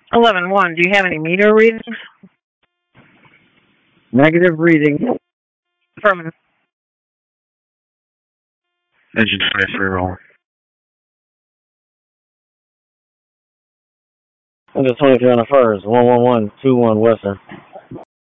11-1. Do you have any meter readings? Negative reading. Affirmative. Engine 23 roll. Engine 23 on the first. 111, 21 Western.